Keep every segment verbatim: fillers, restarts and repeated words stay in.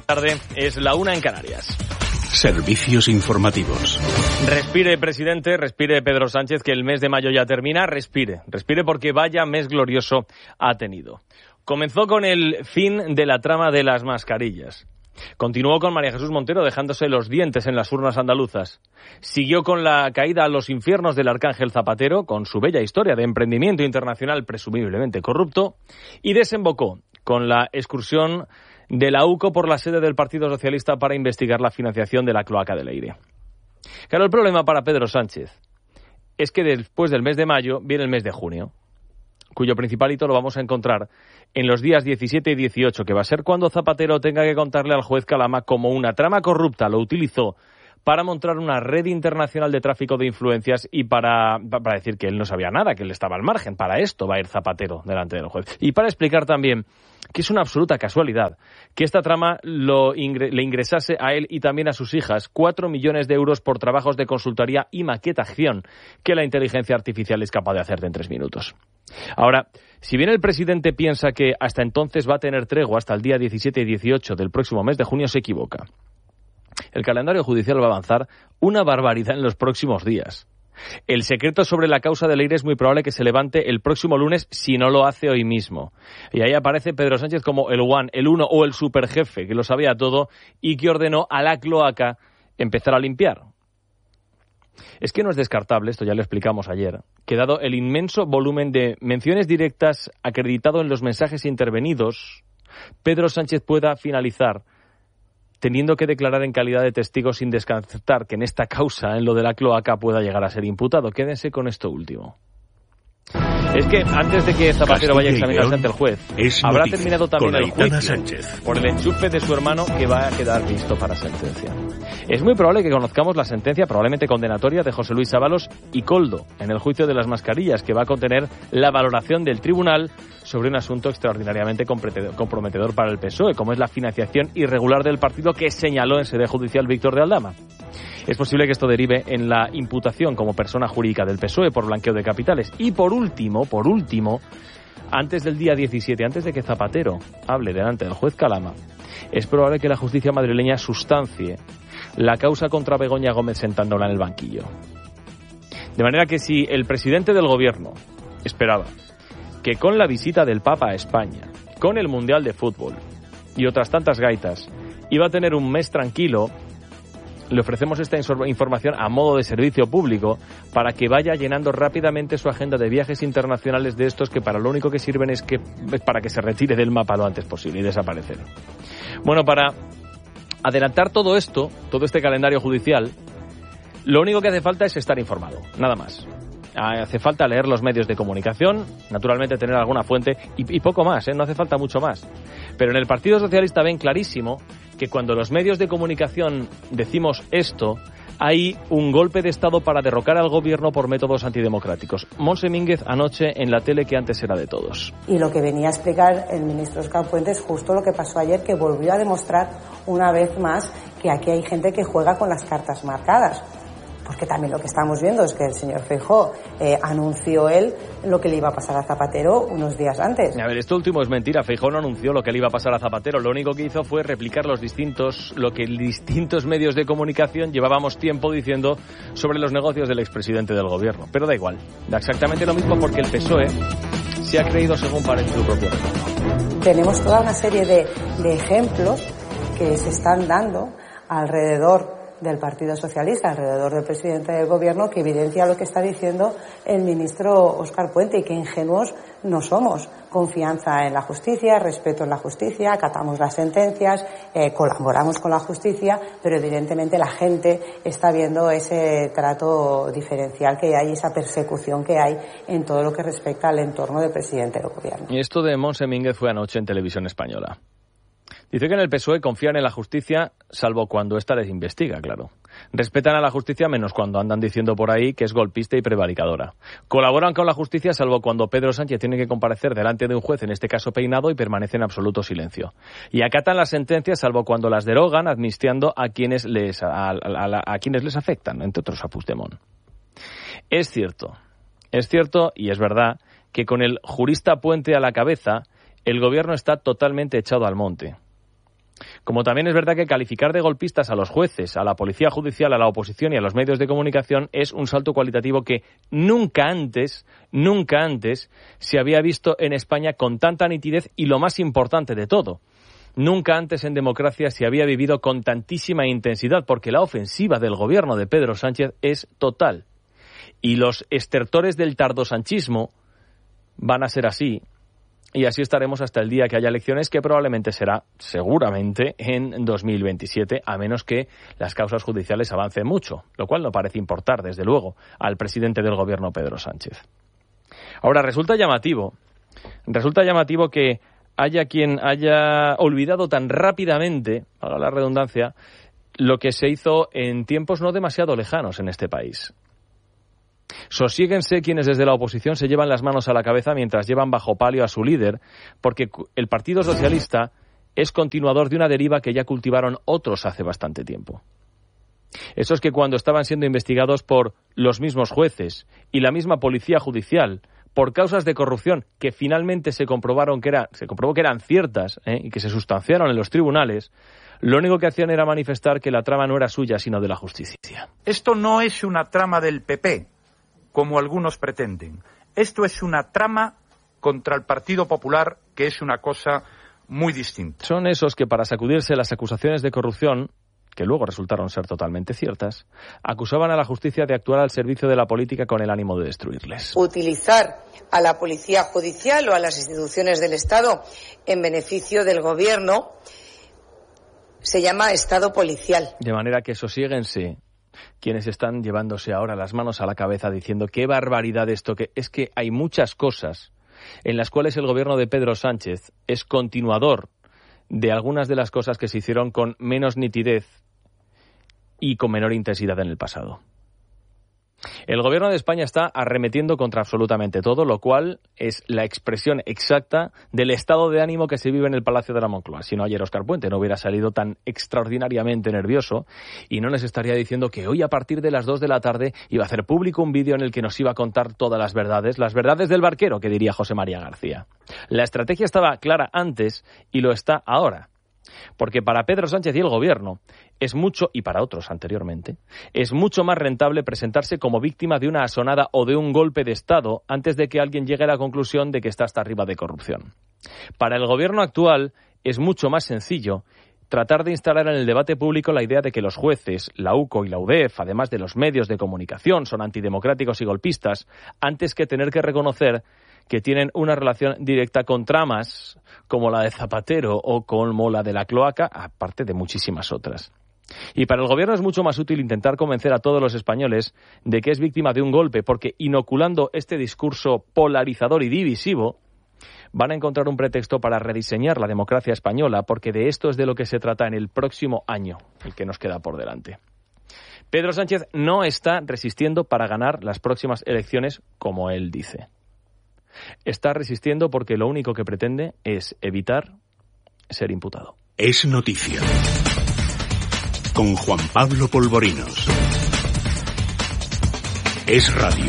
Tarde es la una en Canarias. Servicios informativos. Respire, presidente, respire Pedro Sánchez, que el mes de mayo ya termina. Respire, respire porque vaya mes glorioso ha tenido. Comenzó con el fin de la trama de las mascarillas. Continuó con María Jesús Montero dejándose los dientes en las urnas andaluzas. Siguió con la caída a los infiernos del arcángel Zapatero, con su bella historia de emprendimiento internacional presumiblemente corrupto, y desembocó con la excursión de la U C O por la sede del Partido Socialista para investigar la financiación de la cloaca de Leire. Claro, el problema para Pedro Sánchez es que después del mes de mayo viene el mes de junio, cuyo principal hito lo vamos a encontrar en los días diecisiete y dieciocho, que va a ser cuando Zapatero tenga que contarle al juez Calama cómo una trama corrupta lo utilizó para montar una red internacional de tráfico de influencias y para, para decir que él no sabía nada, que él estaba al margen. Para esto va a ir Zapatero delante del juez. Y para explicar también que es una absoluta casualidad que esta trama lo ingre, le ingresase a él y también a sus hijas cuatro millones de euros por trabajos de consultoría y maquetación que la inteligencia artificial es capaz de hacerte en tres minutos. Ahora, si bien el presidente piensa que hasta entonces va a tener tregua hasta el día diecisiete y dieciocho del próximo mes de junio, se equivoca. El calendario judicial va a avanzar una barbaridad en los próximos días. El secreto sobre la causa de Leire es muy probable que se levante el próximo lunes si no lo hace hoy mismo. Y ahí aparece Pedro Sánchez como el one, el uno o el superjefe, que lo sabía todo y que ordenó a la cloaca empezar a limpiar. Es que no es descartable, esto ya lo explicamos ayer, que dado el inmenso volumen de menciones directas acreditado en los mensajes intervenidos, Pedro Sánchez pueda finalizar teniendo que declarar en calidad de testigo sin descartar que en esta causa, en lo de la cloaca, pueda llegar a ser imputado. Quédense con esto último. Es que antes de que Zapatero vaya a examinarse ante el juez, habrá terminado también el juicio por el enchufe de su hermano, que va a quedar visto para sentencia. Es muy probable que conozcamos la sentencia, probablemente condenatoria, de José Luis Ábalos y Koldo en el juicio de las mascarillas, que va a contener la valoración del tribunal sobre un asunto extraordinariamente comprometedor para el P S O E, como es la financiación irregular del partido que señaló en sede judicial Víctor de Aldama. Es posible que esto derive en la imputación como persona jurídica del P S O E por blanqueo de capitales. Y por último, por último, antes del día diecisiete, antes de que Zapatero hable delante del juez Calama, es probable que la justicia madrileña sustancie la causa contra Begoña Gómez sentándola en el banquillo. De manera que si el presidente del gobierno esperaba que con la visita del Papa a España, con el Mundial de Fútbol y otras tantas gaitas, iba a tener un mes tranquilo, le ofrecemos esta información a modo de servicio público para que vaya llenando rápidamente su agenda de viajes internacionales, de estos que para lo único que sirven es que es para que se retire del mapa lo antes posible y desaparecer. Bueno, para adelantar todo esto, todo este calendario judicial, lo único que hace falta es estar informado, nada más. Hace falta leer los medios de comunicación, naturalmente tener alguna fuente y, y poco más, ¿eh? No hace falta mucho más. Pero en el Partido Socialista ven clarísimo que cuando los medios de comunicación decimos esto, hay un golpe de Estado para derrocar al gobierno por métodos antidemocráticos. Montse Mínguez anoche en la tele que antes era de todos. Y lo que venía a explicar el ministro Óscar Puente es justo lo que pasó ayer, que volvió a demostrar una vez más que aquí hay gente que juega con las cartas marcadas. Porque también lo que estamos viendo es que el señor Feijóo eh, anunció él lo que le iba a pasar a Zapatero unos días antes. A ver, esto último es mentira. Feijóo no anunció lo que le iba a pasar a Zapatero. Lo único que hizo fue replicar los distintos, lo que distintos medios de comunicación llevábamos tiempo diciendo sobre los negocios del expresidente del gobierno. Pero da igual, da exactamente lo mismo porque el P S O E se ha creído según parece su propio retorno. Tenemos toda una serie de, de ejemplos que se están dando alrededor del Partido Socialista, alrededor del presidente del gobierno, que evidencia lo que está diciendo el ministro Óscar Puente, y que ingenuos no somos. Confianza en la justicia, respeto en la justicia, acatamos las sentencias, eh, colaboramos con la justicia, pero evidentemente la gente está viendo ese trato diferencial que hay, esa persecución que hay en todo lo que respecta al entorno del presidente del gobierno. Y esto de Montse Mínguez fue anoche en Televisión Española. Dice que en el P S O E confían en la justicia, salvo cuando ésta les investiga, claro. Respetan a la justicia menos cuando andan diciendo por ahí que es golpista y prevaricadora. Colaboran con la justicia, salvo cuando Pedro Sánchez tiene que comparecer delante de un juez, en este caso peinado, y permanece en absoluto silencio. Y acatan las sentencias, salvo cuando las derogan, amnistiando a quienes les, a, a, a, a quienes les afectan, entre otros a Puigdemont. Es cierto, es cierto y es verdad que con el jurista Puente a la cabeza, el gobierno está totalmente echado al monte. Como también es verdad que calificar de golpistas a los jueces, a la policía judicial, a la oposición y a los medios de comunicación es un salto cualitativo que nunca antes, nunca antes se había visto en España con tanta nitidez y, lo más importante de todo, nunca antes en democracia se había vivido con tantísima intensidad, porque la ofensiva del gobierno de Pedro Sánchez es total. Y los estertores del tardosanchismo van a ser así. Y así estaremos hasta el día que haya elecciones, que probablemente será, seguramente, en dos mil veintisiete, a menos que las causas judiciales avancen mucho, lo cual no parece importar, desde luego, al presidente del gobierno, Pedro Sánchez. Ahora, resulta llamativo, resulta llamativo que haya quien haya olvidado tan rápidamente, haga la redundancia, lo que se hizo en tiempos no demasiado lejanos en este país. Sosiéguense quienes desde la oposición se llevan las manos a la cabeza mientras llevan bajo palio a su líder, porque el Partido Socialista es continuador de una deriva que ya cultivaron otros hace bastante tiempo. Eso es que cuando estaban siendo investigados por los mismos jueces y la misma policía judicial por causas de corrupción que finalmente se comprobaron que era, se comprobó que eran ciertas, ¿eh? y que se sustanciaron en los tribunales, lo único que hacían era manifestar que la trama no era suya, sino de la justicia. Esto no es una trama del P P, como algunos pretenden. Esto es una trama contra el Partido Popular, que es una cosa muy distinta. Son esos que, para sacudirse las acusaciones de corrupción, que luego resultaron ser totalmente ciertas, acusaban a la justicia de actuar al servicio de la política con el ánimo de destruirles. Utilizar a la policía judicial o a las instituciones del Estado en beneficio del gobierno se llama Estado policial. De manera que sosiéguense quienes están llevándose ahora las manos a la cabeza diciendo qué barbaridad esto, que es que hay muchas cosas en las cuales el gobierno de Pedro Sánchez es continuador de algunas de las cosas que se hicieron con menos nitidez y con menor intensidad en el pasado. El gobierno de España está arremetiendo contra absolutamente todo, lo cual es la expresión exacta del estado de ánimo que se vive en el Palacio de la Moncloa. Si no, ayer Óscar Puente no hubiera salido tan extraordinariamente nervioso y no les estaría diciendo que hoy a partir de las dos de la tarde iba a hacer público un vídeo en el que nos iba a contar todas las verdades, las verdades del barquero, que diría José María García. La estrategia estaba clara antes y lo está ahora. Porque para Pedro Sánchez y el gobierno es mucho, y para otros anteriormente, es mucho más rentable presentarse como víctima de una asonada o de un golpe de Estado antes de que alguien llegue a la conclusión de que está hasta arriba de corrupción. Para el gobierno actual es mucho más sencillo tratar de instalar en el debate público la idea de que los jueces, la U C O y la U D E F, además de los medios de comunicación, son antidemocráticos y golpistas, antes que tener que reconocer que tienen una relación directa con tramas como la de Zapatero o como la de la cloaca, aparte de muchísimas otras. Y para el gobierno es mucho más útil intentar convencer a todos los españoles de que es víctima de un golpe, porque inoculando este discurso polarizador y divisivo, van a encontrar un pretexto para rediseñar la democracia española, porque de esto es de lo que se trata en el próximo año, el que nos queda por delante. Pedro Sánchez no está resistiendo para ganar las próximas elecciones, como él dice. Está resistiendo porque lo único que pretende es evitar ser imputado. Es noticia. Con Juan Pablo Polvorinos. Es radio.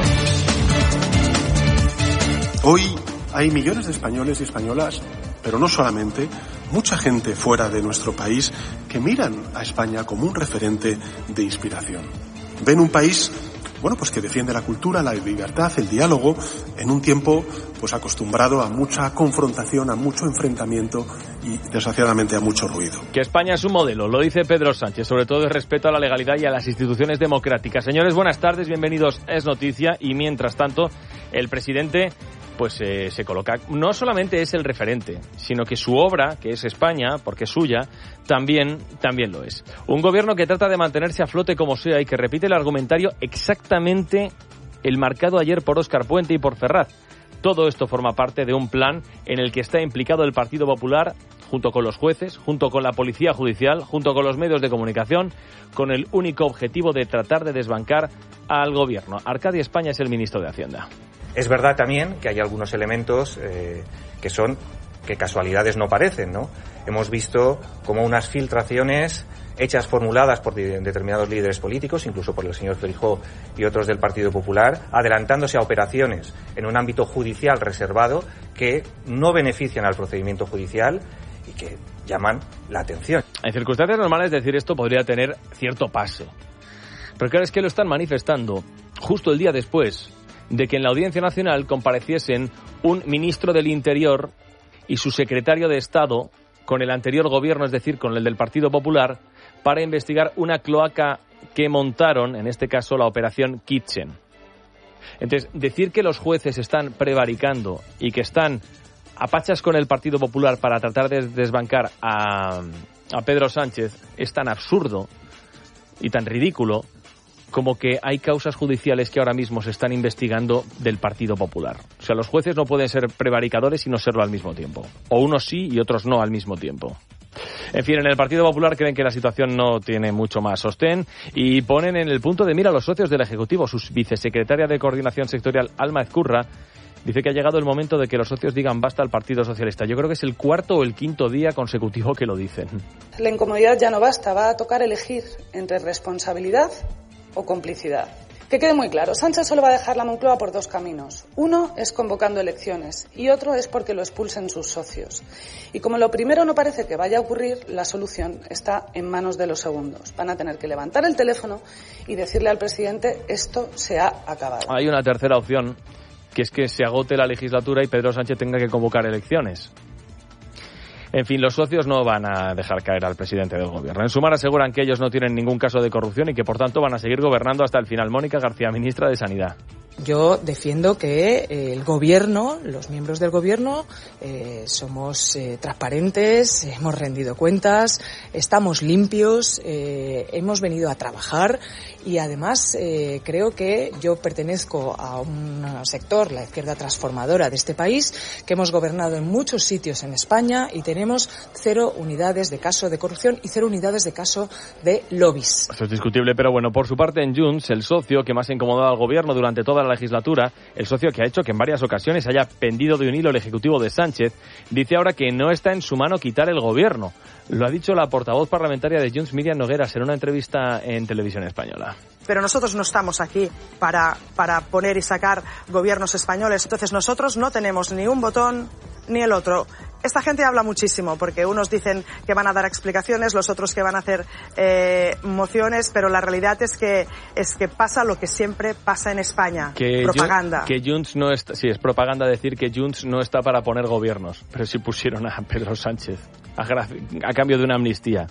Hoy hay millones de españoles y españolas, pero no solamente, mucha gente fuera de nuestro país que miran a España como un referente de inspiración. Ven un país, bueno, pues que defiende la cultura, la libertad, el diálogo, en un tiempo pues acostumbrado a mucha confrontación, a mucho enfrentamiento y, desgraciadamente, a mucho ruido. Que España es un modelo, lo dice Pedro Sánchez, sobre todo el respeto a la legalidad y a las instituciones democráticas. Señores, buenas tardes, bienvenidos a Es Noticia, y mientras tanto, el presidente pues eh, se coloca, no solamente es el referente, sino que su obra, que es España, porque es suya, también, también lo es. Un gobierno que trata de mantenerse a flote como sea y que repite el argumentario exactamente el marcado ayer por Óscar Puente y por Ferraz. Todo esto forma parte de un plan en el que está implicado el Partido Popular, junto con los jueces, junto con la Policía Judicial, junto con los medios de comunicación, con el único objetivo de tratar de desbancar al gobierno. Arcadio España es el ministro de Hacienda. Es verdad también que hay algunos elementos eh, que son, que casualidades no parecen, ¿no? Hemos visto como unas filtraciones hechas, formuladas por determinados líderes políticos, incluso por el señor Feijóo y otros del Partido Popular, adelantándose a operaciones en un ámbito judicial reservado que no benefician al procedimiento judicial y que llaman la atención. En circunstancias normales decir esto podría tener cierto pase. Pero claro, es que lo están manifestando justo el día después de que en la Audiencia Nacional compareciesen un ministro del Interior y su secretario de Estado con el anterior gobierno, es decir, con el del Partido Popular, para investigar una cloaca que montaron, en este caso la Operación Kitchen. Entonces, decir que los jueces están prevaricando y que están a pachas con el Partido Popular para tratar de desbancar a, a Pedro Sánchez es tan absurdo y tan ridículo como que hay causas judiciales que ahora mismo se están investigando del Partido Popular. O sea, los jueces no pueden ser prevaricadores y no serlo al mismo tiempo. O unos sí y otros no al mismo tiempo. En fin, en el Partido Popular creen que la situación no tiene mucho más sostén y ponen en el punto de mira a los socios del Ejecutivo. Su vicesecretaria de Coordinación Sectorial, Alma Ezcurra, dice que ha llegado el momento de que los socios digan basta al Partido Socialista. Yo creo que es el cuarto o el quinto día consecutivo que lo dicen. La incomodidad ya no basta, va a tocar elegir entre responsabilidad o complicidad. Que quede muy claro, Sánchez solo va a dejar la Moncloa por dos caminos. Uno es convocando elecciones y otro es porque lo expulsen sus socios. Y como lo primero no parece que vaya a ocurrir, la solución está en manos de los segundos. Van a tener que levantar el teléfono y decirle al presidente esto se ha acabado. Hay una tercera opción, que es que se agote la legislatura y Pedro Sánchez tenga que convocar elecciones. En fin, los socios no van a dejar caer al presidente del gobierno. En Sumar aseguran que ellos no tienen ningún caso de corrupción y que, por tanto, van a seguir gobernando hasta el final. Mónica García, ministra de Sanidad. Yo defiendo que eh, el gobierno, los miembros del gobierno, eh, somos eh, transparentes, hemos rendido cuentas, estamos limpios, eh, hemos venido a trabajar y además eh, creo que yo pertenezco a un sector, la izquierda transformadora de este país, que hemos gobernado en muchos sitios en España y tenemos cero unidades de caso de corrupción y cero unidades de caso de lobbies. Eso es discutible, pero bueno, por su parte en Junts, el socio que más ha incomodado al gobierno durante toda la legislatura, el socio que ha hecho que en varias ocasiones haya pendido de un hilo el ejecutivo de Sánchez, dice ahora que no está en su mano quitar el gobierno. Lo ha dicho la portavoz parlamentaria de Junts, Miriam Nogueras, en una entrevista en Televisión Española. Pero nosotros no estamos aquí para, para poner y sacar gobiernos españoles. Entonces nosotros no tenemos ni un botón ni el otro. Esta gente habla muchísimo porque unos dicen que van a dar explicaciones, los otros que van a hacer eh, mociones, pero la realidad es que es que pasa lo que siempre pasa en España, que propaganda. Que Junts no está, sí, es propaganda decir que Junts no está para poner gobiernos, pero sí pusieron a Pedro Sánchez a, a cambio de una amnistía.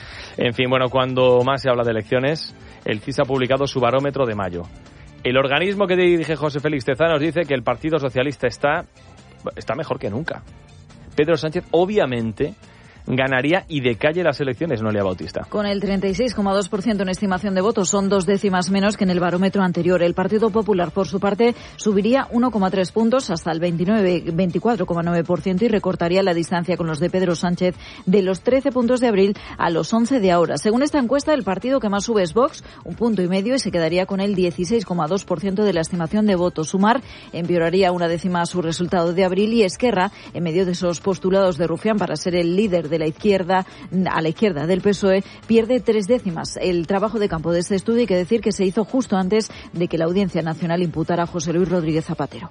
En fin, bueno, cuando más se habla de elecciones, el C I S ha publicado su barómetro de mayo. El organismo que dirige José Félix Tezanos dice que el Partido Socialista está, está mejor que nunca. Pedro Sánchez, obviamente, ganaría y de calle las elecciones, Noelia Bautista. Con el treinta y seis coma dos por ciento en estimación de votos, son dos décimas menos que en el barómetro anterior. El Partido Popular, por su parte, subiría uno coma tres puntos hasta el veinticuatro coma nueve por ciento y recortaría la distancia con los de Pedro Sánchez de los trece puntos de abril a los once de ahora. Según esta encuesta, el partido que más sube es Vox, un punto y medio, y se quedaría con el dieciséis coma dos por ciento de la estimación de votos. Sumar empeoraría una décima su resultado de abril y Esquerra, en medio de esos postulados de Rufián para ser el líder de la izquierda, a la izquierda del P S O E, pierde tres décimas. El trabajo de campo de este estudio, hay que decir que se hizo justo antes de que la Audiencia Nacional imputara a José Luis Rodríguez Zapatero.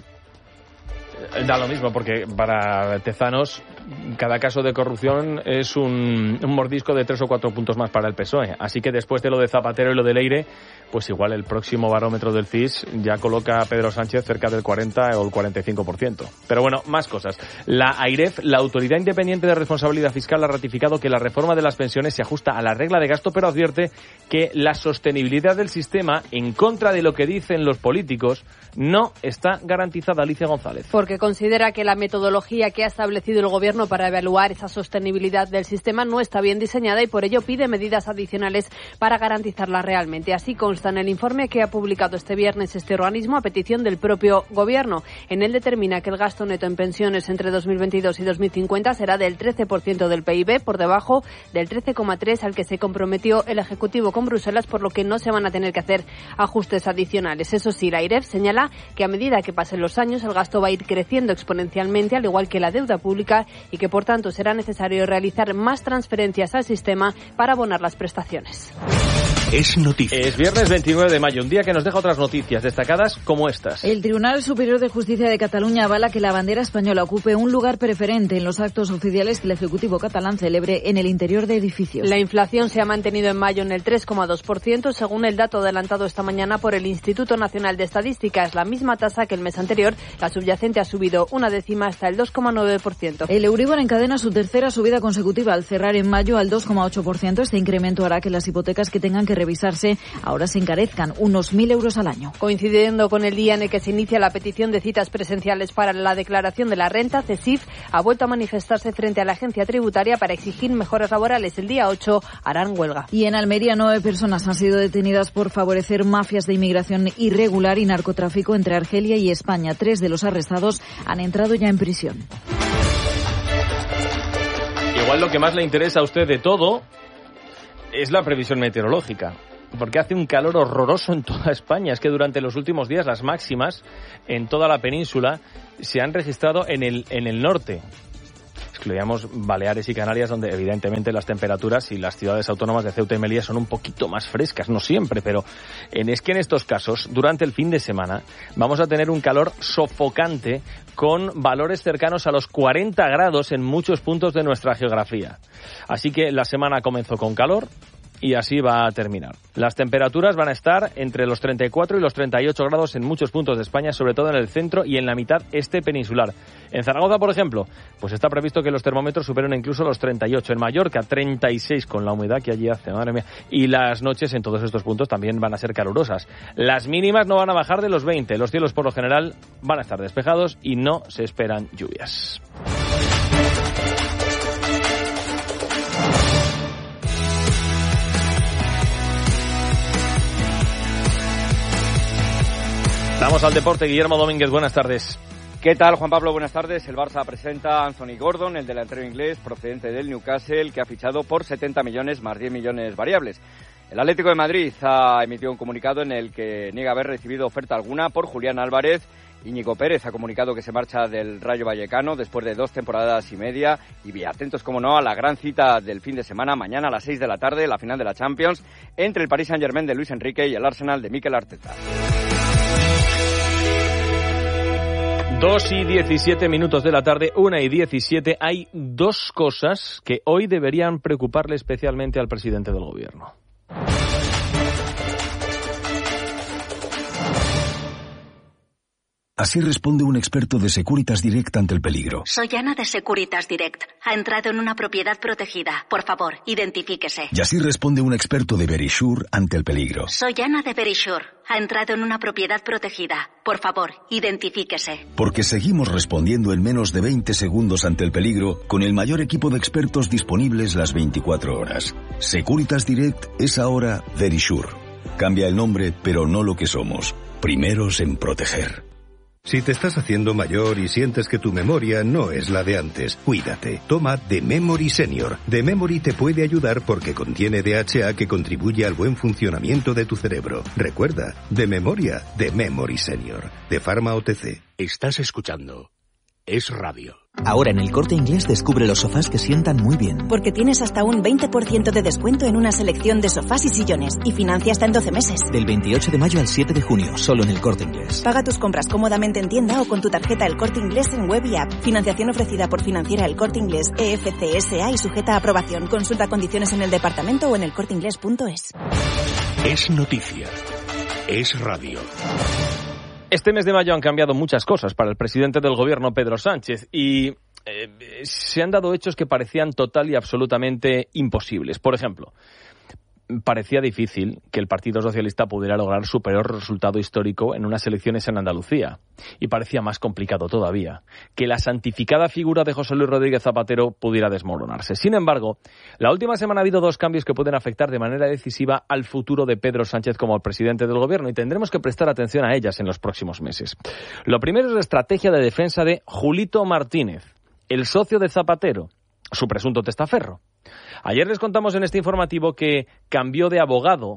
Da lo mismo, porque para Tezanos cada caso de corrupción es un, un mordisco de tres o cuatro puntos más para el P S O E. Así que después de lo de Zapatero y lo de Leire, pues igual el próximo barómetro del C I S ya coloca a Pedro Sánchez cerca del cuarenta o el cuarenta y cinco por ciento. Pero bueno, más cosas. La AIREF, la Autoridad Independiente de Responsabilidad Fiscal, ha ratificado que la reforma de las pensiones se ajusta a la regla de gasto, pero advierte que la sostenibilidad del sistema, en contra de lo que dicen los políticos, no está garantizada. Alicia González. Porque considera que la metodología que ha establecido el Gobierno para evaluar esa sostenibilidad del sistema no está bien diseñada y por ello pide medidas adicionales para garantizarla realmente. Así consta en el informe que ha publicado este viernes este organismo a petición del propio Gobierno. En él determina que el gasto neto en pensiones entre dos mil veintidós y dos mil cincuenta será del trece por ciento del P I B, por debajo del trece coma tres por ciento al que se comprometió el Ejecutivo con Bruselas, por lo que no se van a tener que hacer ajustes adicionales. Eso sí, la AIREF señala que a medida que pasen los años el gasto va a ir creciendo exponencialmente, al igual que la deuda pública, y que por tanto será necesario realizar más transferencias al sistema para abonar las prestaciones. Es noticia. Es viernes veintinueve de mayo, un día que nos deja otras noticias destacadas como estas. El Tribunal Superior de Justicia de Cataluña avala que la bandera española ocupe un lugar preferente en los actos oficiales que el Ejecutivo catalán celebre en el interior de edificios. La inflación se ha mantenido en mayo en el tres coma dos por ciento, según el dato adelantado esta mañana por el Instituto Nacional de Estadística. Es la misma tasa que el mes anterior. La subyacente ha subido una décima hasta el dos coma nueve por ciento. El Euribor encadena su tercera subida consecutiva al cerrar en mayo al dos coma ocho por ciento. Este incremento hará que las hipotecas que tengan que revisarse ahora se encarezcan unos mil euros al año. Coincidiendo con el día en el que se inicia la petición de citas presenciales para la declaración de la renta, CESIF ha vuelto a manifestarse frente a la agencia tributaria para exigir mejoras laborales. El día ocho harán huelga. Y en Almería, nueve personas han sido detenidas por favorecer mafias de inmigración irregular y narcotráfico entre Argelia y España. Tres de los arrestados han entrado ya en prisión. Igual lo que más le interesa a usted de todo es la previsión meteorológica, porque hace un calor horroroso en toda España. Es que durante los últimos días las máximas en toda la península se han registrado en el, en el norte. Excluíamos Baleares y Canarias, donde evidentemente las temperaturas y las ciudades autónomas de Ceuta y Melilla son un poquito más frescas, no siempre, pero en, es que en estos casos, durante el fin de semana, vamos a tener un calor sofocante con valores cercanos a los cuarenta grados en muchos puntos de nuestra geografía. Así que la semana comenzó con calor y así va a terminar. Las temperaturas van a estar entre los treinta y cuatro y los treinta y ocho grados en muchos puntos de España, sobre todo en el centro y en la mitad este peninsular. En Zaragoza, por ejemplo, pues está previsto que los termómetros superen incluso los treinta y ocho. En Mallorca, treinta y seis, con la humedad que allí hace, madre mía. Y las noches en todos estos puntos también van a ser calurosas. Las mínimas no van a bajar de los veinte. Los cielos, por lo general, van a estar despejados y no se esperan lluvias. Vamos al deporte. Guillermo Domínguez, buenas tardes. ¿Qué tal, Juan Pablo? Buenas tardes. El Barça presenta a Anthony Gordon, el delantero inglés procedente del Newcastle, que ha fichado por setenta millones más diez millones variables. El Atlético de Madrid ha emitido un comunicado en el que niega haber recibido oferta alguna por Julián Álvarez. Íñigo Pérez ha comunicado que se marcha del Rayo Vallecano después de dos temporadas y media. Y atentos, como no, a la gran cita del fin de semana, mañana a las seis de la tarde, la final de la Champions, entre el Paris Saint-Germain de Luis Enrique y el Arsenal de Mikel Arteta. Dos y diecisiete minutos de la tarde, una y diecisiete. Hay dos cosas que hoy deberían preocuparle especialmente al presidente del gobierno. Así responde un experto de Securitas Direct ante el peligro. Soy Ana de Securitas Direct. Ha entrado en una propiedad protegida. Por favor, identifíquese. Y así responde un experto de Verisure ante el peligro. Soy Ana de Verisure. Ha entrado en una propiedad protegida. Por favor, identifíquese. Porque seguimos respondiendo en menos de veinte segundos ante el peligro con el mayor equipo de expertos disponibles las veinticuatro horas. Securitas Direct es ahora Verisure. Cambia el nombre, pero no lo que somos. Primeros en proteger. Si te estás haciendo mayor y sientes que tu memoria no es la de antes, cuídate. Toma The Memory Senior. The Memory te puede ayudar porque contiene D H A que contribuye al buen funcionamiento de tu cerebro. Recuerda, de memoria, The Memory Senior. De Pharma O T C. Estás escuchando Es Radio. Ahora en El Corte Inglés descubre los sofás que sientan muy bien. Porque tienes hasta un veinte por ciento de descuento en una selección de sofás y sillones y financia hasta en doce meses. Del veintiocho de mayo al siete de junio, solo en El Corte Inglés. Paga tus compras cómodamente en tienda o con tu tarjeta El Corte Inglés en web y app. Financiación ofrecida por Financiera El Corte Inglés E F C S A y sujeta a aprobación. Consulta condiciones en el departamento o en elcorteinglés punto es. Es noticia. Es radio. Este mes de mayo han cambiado muchas cosas para el presidente del gobierno, Pedro Sánchez, y eh, se han dado hechos que parecían total y absolutamente imposibles. Por ejemplo, parecía difícil que el Partido Socialista pudiera lograr su peor resultado histórico en unas elecciones en Andalucía. Y parecía más complicado todavía que la santificada figura de José Luis Rodríguez Zapatero pudiera desmoronarse. Sin embargo, la última semana ha habido dos cambios que pueden afectar de manera decisiva al futuro de Pedro Sánchez como el presidente del gobierno y tendremos que prestar atención a ellas en los próximos meses. Lo primero es la estrategia de defensa de Julito Martínez, el socio de Zapatero, su presunto testaferro. Ayer les contamos en este informativo que cambió de abogado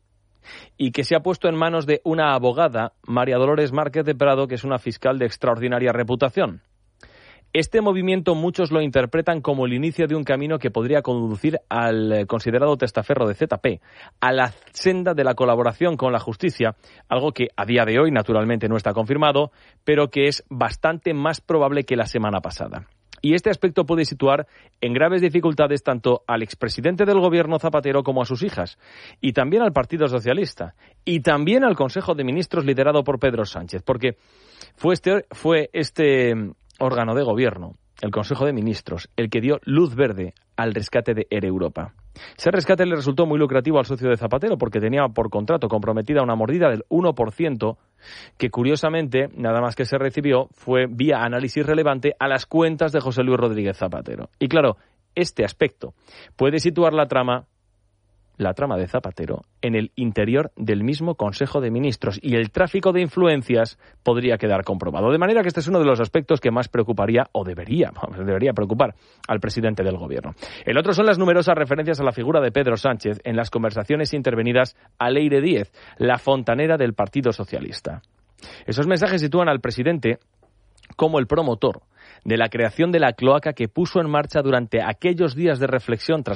y que se ha puesto en manos de una abogada, María Dolores Márquez de Prado, que es una fiscal de extraordinaria reputación. Este movimiento muchos lo interpretan como el inicio de un camino que podría conducir al considerado testaferro de Z P, a la senda de la colaboración con la justicia, algo que a día de hoy naturalmente no está confirmado, pero que es bastante más probable que la semana pasada. Y este aspecto puede situar en graves dificultades tanto al expresidente del gobierno Zapatero como a sus hijas, y también al Partido Socialista, y también al Consejo de Ministros liderado por Pedro Sánchez, porque fue este, fue este órgano de gobierno, el Consejo de Ministros, el que dio luz verde al rescate de Air Europa. Ese rescate le resultó muy lucrativo al socio de Zapatero porque tenía por contrato comprometida una mordida del uno por ciento que curiosamente, nada más que se recibió, fue vía análisis relevante a las cuentas de José Luis Rodríguez Zapatero. Y claro, este aspecto puede situar la trama la trama de Zapatero en el interior del mismo Consejo de Ministros y el tráfico de influencias podría quedar comprobado. De manera que este es uno de los aspectos que más preocuparía, o debería, debería preocupar al presidente del gobierno. El otro son las numerosas referencias a la figura de Pedro Sánchez en las conversaciones intervenidas a Leire Díez, la fontanera del Partido Socialista. Esos mensajes sitúan al presidente como el promotor de la creación de la cloaca que puso en marcha durante aquellos días de reflexión tras